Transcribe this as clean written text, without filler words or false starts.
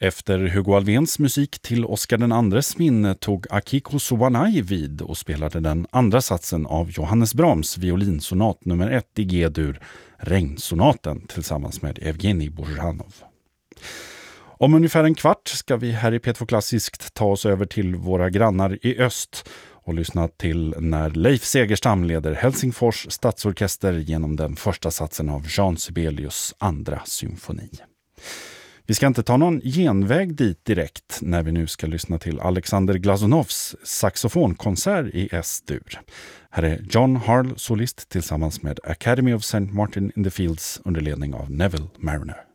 Efter Hugo Alfvéns musik till Oscar den andres minne tog Akiko Sobanai vid och spelade den andra satsen av Johannes Brahms violinsonat nummer 1 i G-dur, Regnsonaten, tillsammans med Evgenij Bojanov. Om ungefär en kvart ska vi här i P2 Klassiskt ta oss över till våra grannar i öst och lyssna till när Leif Segerstam leder Helsingfors stadsorkester genom den första satsen av Jean Sibelius andra symfoni. Vi ska inte ta någon genväg dit direkt när vi nu ska lyssna till Alexander Glazunovs saxofonkonsert i S-dur. Här är John Harl solist tillsammans med Academy of St. Martin in the Fields under ledning av Neville Mariner.